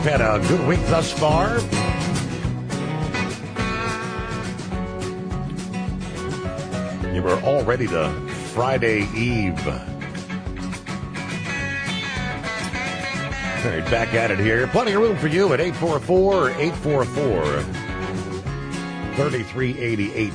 Had a good week thus far. You were all ready to Friday Eve. All right, back at it here. Plenty of room for you at 844-844-3388.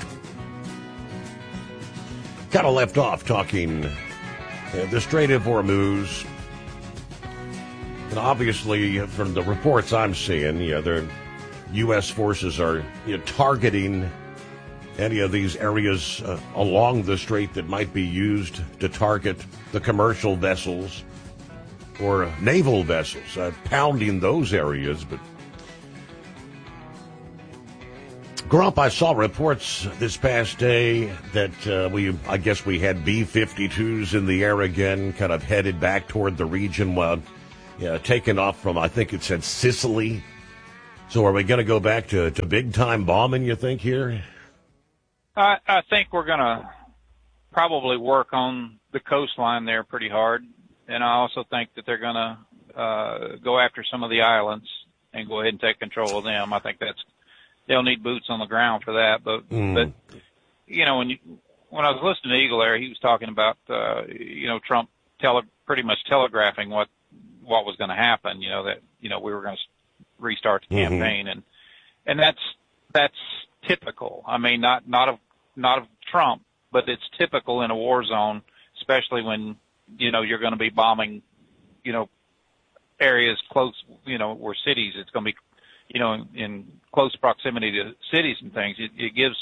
Kind of left off talking the Strait of Hormuz. And obviously, from the reports I'm seeing, the U.S. forces are targeting any of these areas along the strait that might be used to target the commercial vessels or naval vessels, pounding those areas. But Grump, I saw reports this past day that I guess we had B-52s in the air again, kind of headed back toward the region while taken off from, I think it said Sicily. So are we going to go back to big-time bombing, you think, here? I think we're going to probably work on the coastline there pretty hard. And I also think that they're going to go after some of the islands and go ahead and take control of them. I think they'll need boots on the ground for that. But when I was listening to Eagle Air, he was talking about, Trump pretty much telegraphing what was going to happen, that, we were going to restart the campaign. And that's typical. I mean, not of Trump, but it's typical in a war zone, especially when, you're going to be bombing, areas close, where cities, it's going to be, in close proximity to cities and things. It gives,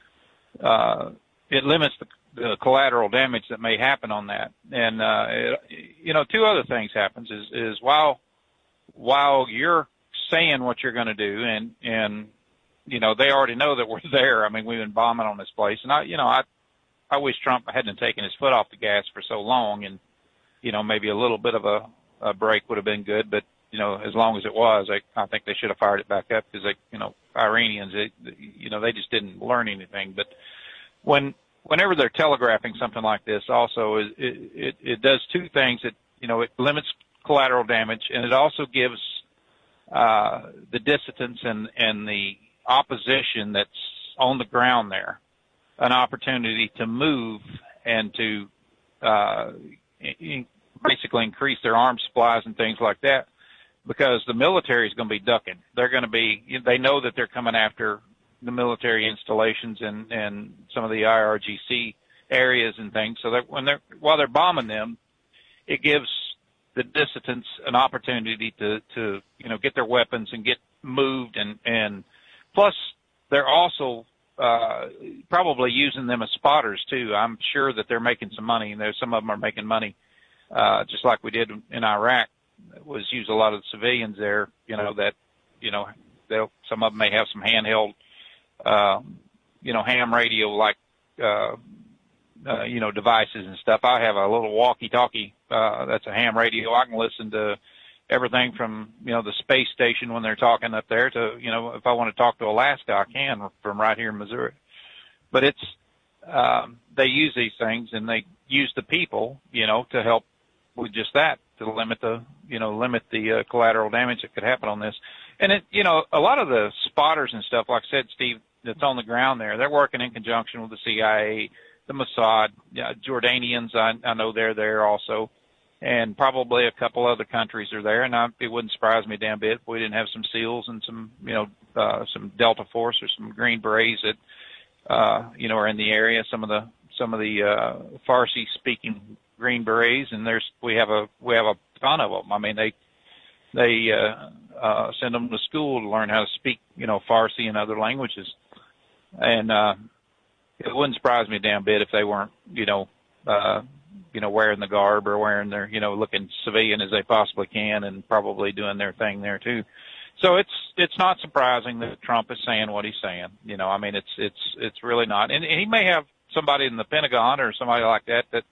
it limits the collateral damage that may happen on that. And, two other things happens is while you're saying what you're going to do and, they already know that we're there. I mean, we've been bombing on this place. And I wish Trump hadn't taken his foot off the gas for so long, and, maybe a little bit of a break would have been good. But, as long as it was, I think they should have fired it back up because Iranians, they just didn't learn anything. But whenever they're telegraphing something like this, also it does two things. It limits collateral damage, and it also gives the dissidents and the opposition that's on the ground there an opportunity to move and to basically increase their arms supplies and things like that, because the military is going to be ducking. They know that they're coming after the military installations and some of the IRGC areas and things. So that while they're bombing them, it gives the dissidents an opportunity to get their weapons and get moved, and plus they're also probably using them as spotters too. I'm sure that they're making some money, and some of them are making money, just like we did in Iraq. Was use a lot of the civilians there, that some of them may have some handheld, ham radio like devices and stuff. I have a little walkie-talkie that's a ham radio. I can listen to everything from, the space station when they're talking up there to, if I want to talk to Alaska, I can from right here in Missouri. But they use these things, and they use the people, to help with just that, to limit the collateral damage that could happen on this. And a lot of the spotters and stuff, like I said, Steve, that's on the ground there, they're working in conjunction with the CIA, the Mossad, Jordanians. I know they're there also. And probably a couple other countries are there, and it wouldn't surprise me a damn bit if we didn't have some SEALs and some some Delta Force or some Green Berets that are in the area. Some of the Farsi speaking Green Berets, and we have a ton of them. I mean, they send them to school to learn how to speak Farsi and other languages, and it wouldn't surprise me a damn bit if they weren't wearing the garb or wearing their, looking civilian as they possibly can, and probably doing their thing there too. So it's not surprising that Trump is saying what he's saying. I mean, it's really not. And he may have somebody in the Pentagon or somebody like that that's,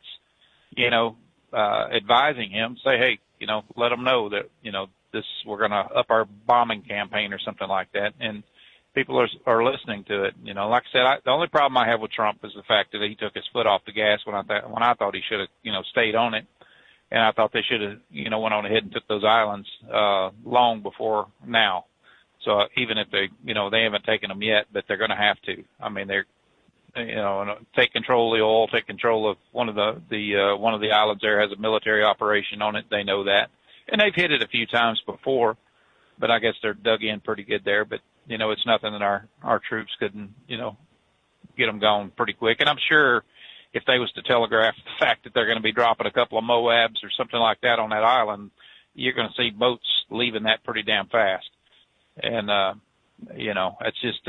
advising him, say, hey, let them know that, we're going to up our bombing campaign or something like that. And people are listening to it. Like I said, the only problem I have with Trump is the fact that he took his foot off the gas when I thought he should have, stayed on it. And I thought they should have, went on ahead and took those islands long before now. So even if they, they haven't taken them yet, but they're going to have to. I mean, they're, take control of the oil, take control of one of the islands there has a military operation on it. They know that, and they've hit it a few times before, but I guess they're dug in pretty good there. But it's nothing that our troops couldn't, get them gone pretty quick. And I'm sure if they was to telegraph the fact that they're going to be dropping a couple of Moabs or something like that on that island, you're going to see boats leaving that pretty damn fast. And, it's just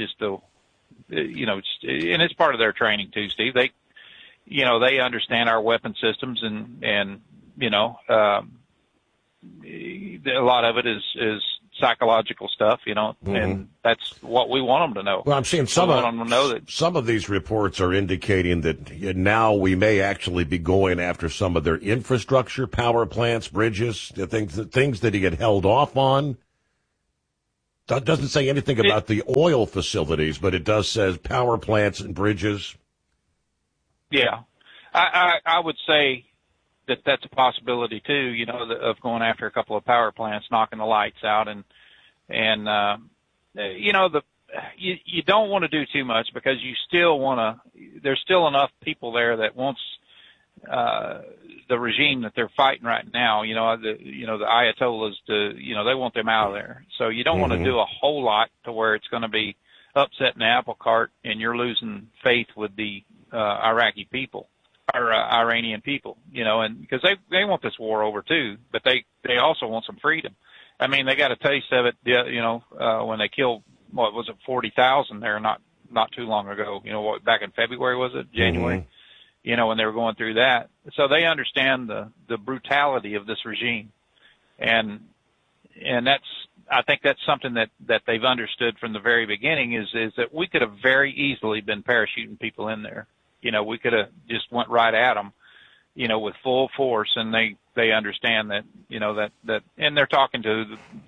and it's part of their training too, Steve. They, they understand our weapon systems and, a lot of it is psychological stuff, and that's what we want them to know. Well, I'm seeing some of these reports are indicating that now we may actually be going after some of their infrastructure, power plants, bridges, the things that he had held off on. That doesn't say anything about the oil facilities, but it does say power plants and bridges. Yeah. I would say that's a possibility too, of going after a couple of power plants, knocking the lights out you don't want to do too much because you still want to, there's still enough people there that wants, the regime that they're fighting right now, the Ayatollahs they want them out of there. So you don't want to do a whole lot to where it's going to be upsetting the apple cart and you're losing faith with the, Iraqi people. Or Iranian people, and because they want this war over too, but they also want some freedom. I mean, they got a taste of it, when they killed, 40,000 there not too long ago, back in February, was it? January? When they were going through that. So they understand the brutality of this regime. And I think that's something that they've understood from the very beginning is that we could have very easily been parachuting people in there. We could have just went right at them, with full force, and they understand that, that, and they're talking to,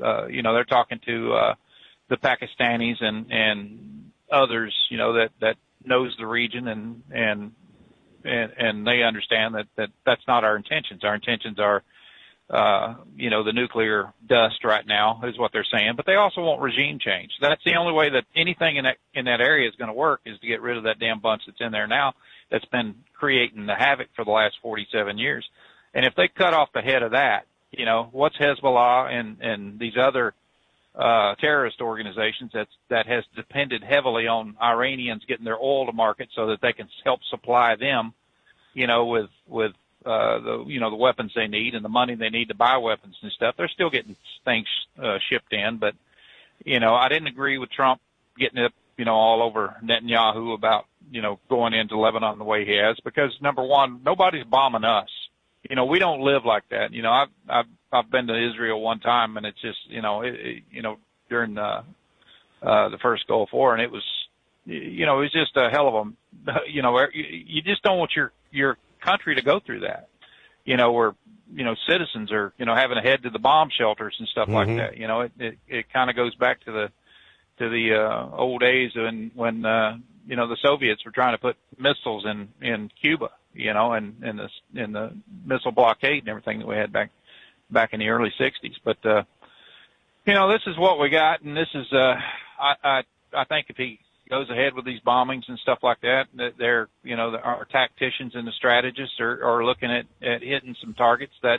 the Pakistanis and others, that knows the region and they understand that that's not our intentions. Our intentions are, the nuclear dust right now is what they're saying, but they also want regime change. That's the only way that anything in that area is going to work is to get rid of that damn bunch that's in there now that's been creating the havoc for the last 47 years. And if they cut off the head of that, what's Hezbollah and these other, terrorist organizations that has depended heavily on Iranians getting their oil to market so that they can help supply them, with the weapons they need and the money they need to buy weapons and stuff. They're still getting things shipped in, but I didn't agree with Trump getting it all over Netanyahu about going into Lebanon the way he has, because number one, nobody's bombing us. We don't live like that. I've been to Israel one time, and it's just during the first Gulf War, and it was just a hell of a you just don't want your country to go through that, where, citizens are, having to head to the bomb shelters and stuff like that. It kind of goes back to the old days when the Soviets were trying to put missiles in Cuba, and in the missile blockade and everything that we had back in the early 60s. But, this is what we got. And this is, I think if he goes ahead with these bombings and stuff like that, they're, our tacticians and the strategists are looking at hitting some targets that,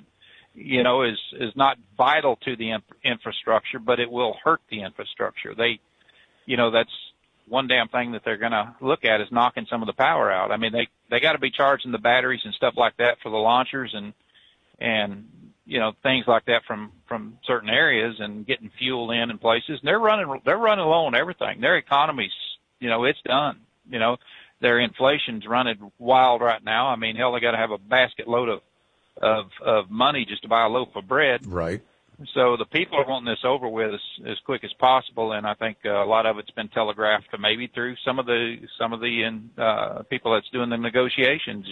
is not vital to the infrastructure, but it will hurt the infrastructure. That's one damn thing that they're going to look at is knocking some of the power out. I mean, they got to be charging the batteries and stuff like that for the launchers and things like that from certain areas and getting fuel in places. And they're running low on everything. Their economy's, it's done. Their inflation's running wild right now. I mean, hell, they got to have a basket load of money just to buy a loaf of bread. Right. So the people are wanting this over with as quick as possible, and I think a lot of it's been telegraphed to maybe through some of the people that's doing the negotiations.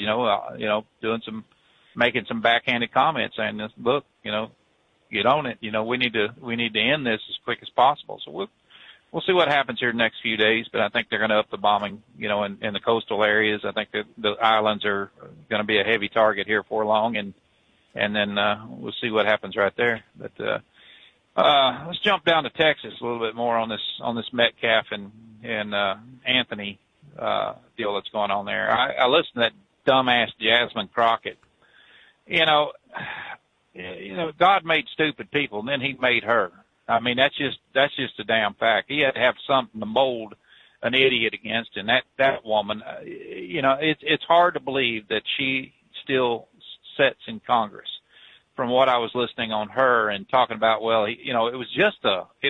Making some backhanded comments saying, "Look, get on it. We need to end this as quick as possible." So we'll see what happens here the next few days, but I think they're going to up the bombing, in the coastal areas. I think that the islands are going to be a heavy target here for long, and and then we'll see what happens right there. But let's jump down to Texas a little bit more on this Metcalf and Anthony deal that's going on there. I listened to that dumbass Jasmine Crockett. You know, God made stupid people, and then He made her. I mean, that's just a damn fact. He had to have something to mold an idiot against, and that woman, it's hard to believe that she still sits in Congress. From what I was listening on her and talking about, well, it was just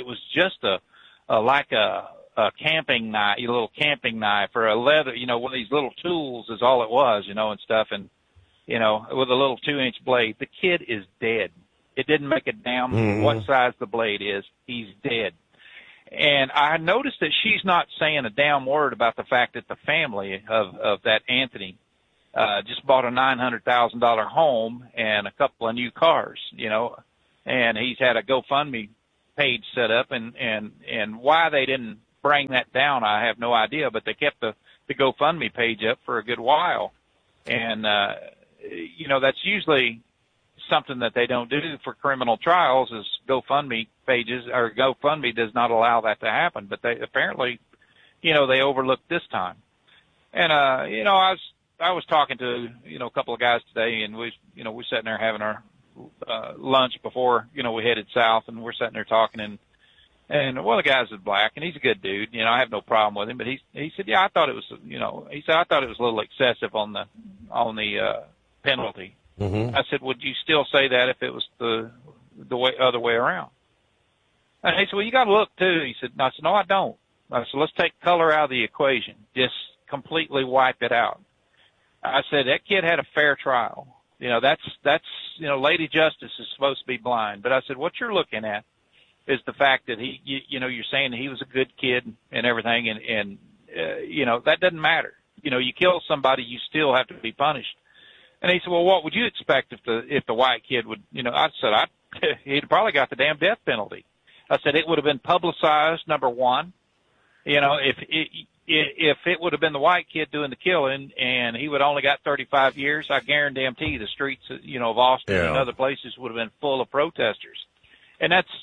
like a camping knife, a little camping knife or a leather, one of these little tools is all it was, and stuff, and with a little 2-inch blade. The kid is dead. It didn't make a damn what size the blade is. He's dead. And I noticed that she's not saying a damn word about the fact that the family of that Anthony just bought a $900,000 home and a couple of new cars, and he's had a GoFundMe page set up, and why they didn't bring that down, I have no idea, but they kept the GoFundMe page up for a good while. And, that's usually something that they don't do for criminal trials is GoFundMe pages, or GoFundMe does not allow that to happen, but they apparently, they overlooked this time. And, I was talking to, a couple of guys today, and we're sitting there having our lunch before, we headed south, and we're sitting there talking, and one of the guys is black, and he's a good dude. I have no problem with him, but he said, yeah, I thought it was, I thought it was a little excessive on the penalty. Mm-hmm. I said, would you still say that if it was the other way around? And he said, well, you got to look too. He said, no, I said, no, I don't. I said, let's take color out of the equation. Just completely wipe it out. I said, that kid had a fair trial. That's Lady Justice is supposed to be blind. But I said, what you're looking at is the fact that you're saying that he was a good kid and everything, and that doesn't matter. You kill somebody, you still have to be punished. And he said, well, what would you expect if the white kid would, I said, he'd probably got the damn death penalty. I said, it would have been publicized, number one. If it would have been the white kid doing the killing and he would only got 35 years, I guarantee the streets, of Austin and other places would have been full of protesters. And that's,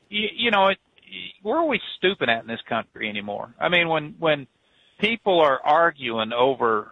where are we stupid at in this country anymore? I mean, when people are arguing over,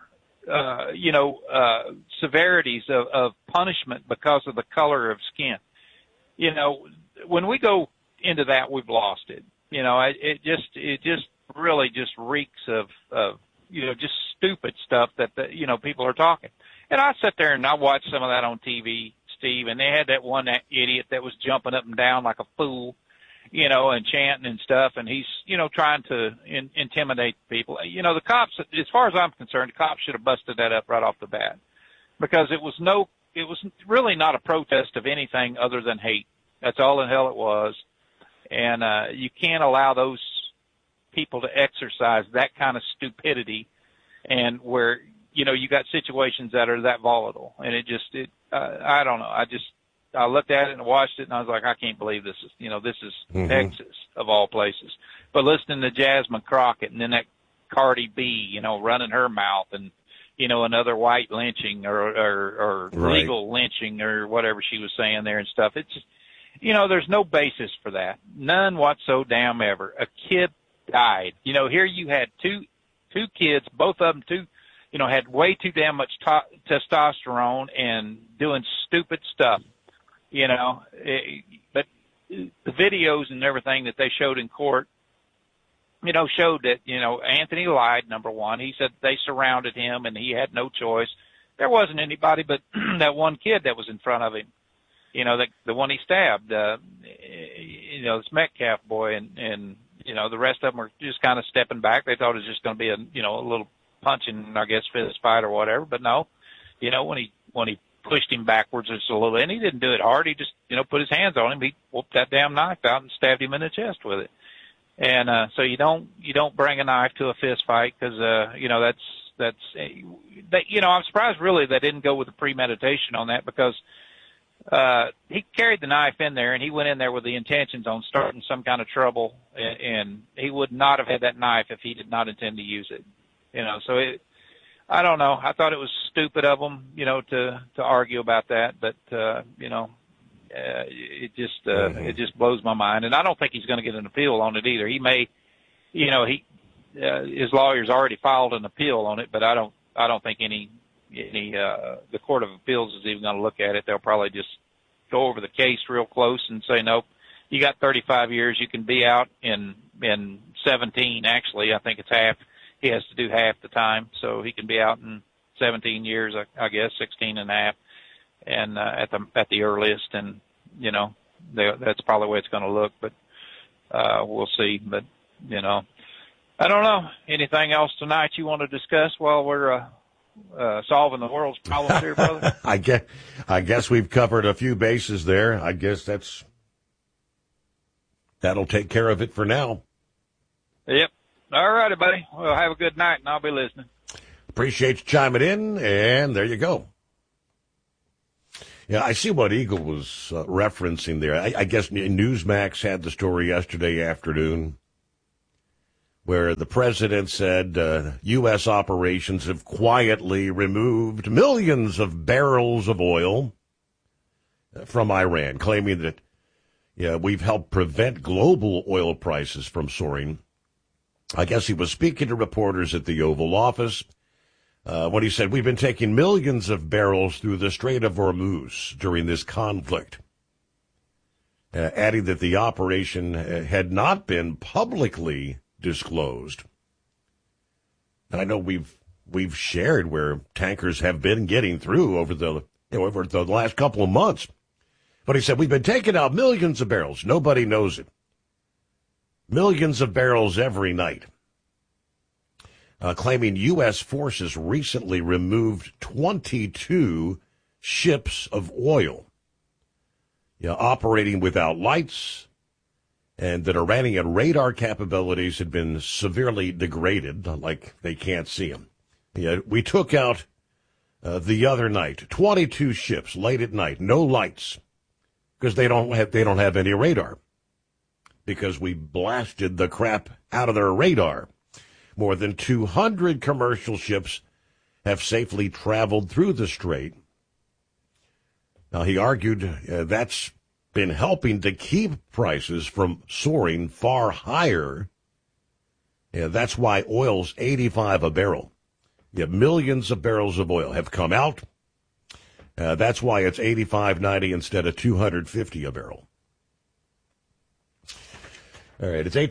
severities of punishment because of the color of skin, when we go into that, we've lost it. It just really just reeks of just stupid stuff that people are talking. And I sit there and I watch some of that on TV, Steve, and they had that idiot that was jumping up and down like a fool, and chanting and stuff, and he's, trying to intimidate people. The cops, as far as I'm concerned, the cops should have busted that up right off the bat, because it was really not a protest of anything other than hate. That's all in hell it was. And you can't allow those people to exercise that kind of stupidity, and where, you got situations that are that volatile. And I don't know. I looked at it and watched it, and I was like, I can't believe this is, this is Texas of all places. But listening to Jasmine Crockett and then that Cardi B, running her mouth, and, another white lynching or right. legal lynching or whatever she was saying there and stuff. It's just, there's no basis for that. None whatsoever. A kid died. Here you had two kids, both of them had way too damn much testosterone and doing stupid stuff. But the videos and everything that they showed in court, showed that, Anthony lied, number one. He said they surrounded him and he had no choice. There wasn't anybody but that one kid that was in front of him, the one he stabbed, this Metcalf boy, and the rest of them were just kind of stepping back. They thought it was just going to be a little punching, I guess, fist fight or whatever. But no, when he pushed him backwards just a little, and he didn't do it hard. He just, put his hands on him. He whooped that damn knife out and stabbed him in the chest with it. And, so you don't bring a knife to a fist fight because, I'm surprised really they didn't go with the premeditation on that, because, he carried the knife in there and he went in there with the intentions on starting some kind of trouble, and he would not have had that knife if he did not intend to use it. So I don't know. I thought it was stupid of them, to argue about that, but it just blows my mind, and I don't think he's going to get an appeal on it either. He may, his lawyers already filed an appeal on it, but I don't think the Court of Appeals is even going to look at it. They'll probably just go over the case real close and say, nope, you got 35 years. You can be out in 17. Actually, I think it's half. He has to do half the time, so he can be out in 17 years, I guess, 16 and a half, and at the earliest. And that's probably the way it's going to look. But we'll see. But I don't know. Anything else tonight you want to discuss while we're solving the world's problems here, brother? I guess we've covered a few bases there. I guess that'll take care of it for now. Yep. All righty, buddy. Well, have a good night, and I'll be listening. Appreciate you chiming in, and there you go. Yeah, I see what Eagle was referencing there. I guess Newsmax had the story yesterday afternoon where the president said U.S. operations have quietly removed millions of barrels of oil from Iran, claiming that we've helped prevent global oil prices from soaring. I guess he was speaking to reporters at the Oval Office when he said, we've been taking millions of barrels through the Strait of Hormuz during this conflict, adding that the operation had not been publicly disclosed. And I know we've shared where tankers have been getting through over the last couple of months. But he said, we've been taking out millions of barrels. Nobody knows it. Millions of barrels every night. Claiming U.S. forces recently removed 22 ships of oil, operating without lights, and that Iranian radar capabilities had been severely degraded, like they can't see them. We took out the other night 22 ships late at night, no lights, because they don't have any radar. Because we blasted the crap out of their radar. More than 200 commercial ships have safely traveled through the strait. Now, he argued that's been helping to keep prices from soaring far higher. That's why oil's $85 a barrel. Millions of barrels of oil have come out. That's why it's $85.90 instead of $250 a barrel. All right, it's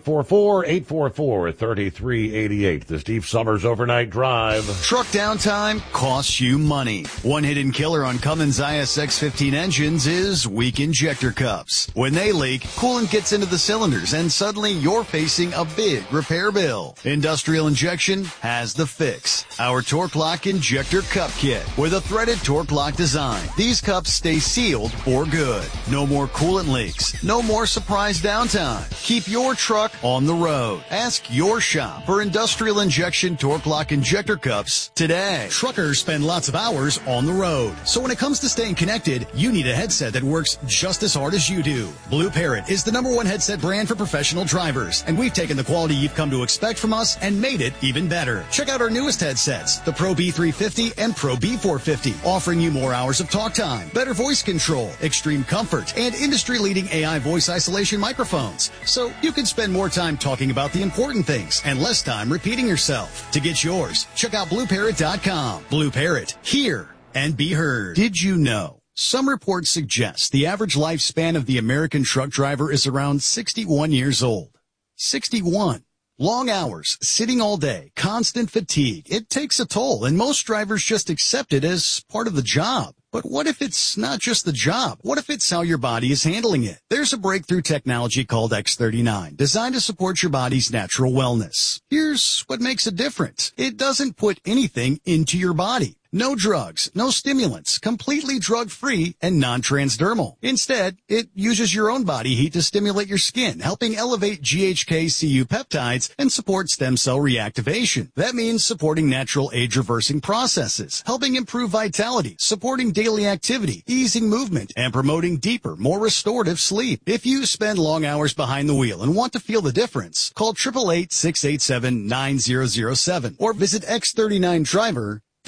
844-844-3388. The Steve Summers Overnight Drive. Truck downtime costs you money. One hidden killer on Cummins ISX-15 engines is weak injector cups. When they leak, coolant gets into the cylinders, and suddenly you're facing a big repair bill. Industrial Injection has the fix. Our Torque Lock Injector Cup Kit with a threaded Torque Lock design. These cups stay sealed for good. No more coolant leaks. No more surprise downtime. Keep your truck on the road. Ask your shop for Industrial Injection Torque Lock Injector Cups today. Truckers spend lots of hours on the road. So when it comes to staying connected, you need a headset that works just as hard as you do. Blue Parrot is the #1 headset brand for professional drivers, and we've taken the quality you've come to expect from us and made it even better. Check out our newest headsets, the Pro B350 and Pro B450, offering you more hours of talk time, better voice control, extreme comfort, and industry-leading AI voice isolation microphones. So you can spend more time talking about the important things and less time repeating yourself. To get yours, check out BlueParrot.com. Blue Parrot, hear and be heard. Did you know? Some reports suggest the average lifespan of the American truck driver is around 61 years old. 61. Long hours, sitting all day, constant fatigue. It takes a toll, and most drivers just accept it as part of the job. But what if it's not just the job? What if it's how your body is handling it? There's a breakthrough technology called X39, designed to support your body's natural wellness. Here's what makes it different. It doesn't put anything into your body. No drugs, no stimulants, completely drug-free and non-transdermal. Instead, it uses your own body heat to stimulate your skin, helping elevate GHK-Cu peptides and support stem cell reactivation. That means supporting natural age-reversing processes, helping improve vitality, supporting daily activity, easing movement, and promoting deeper, more restorative sleep. If you spend long hours behind the wheel and want to feel the difference, call 888-687-9007 or visit X39Driver.com.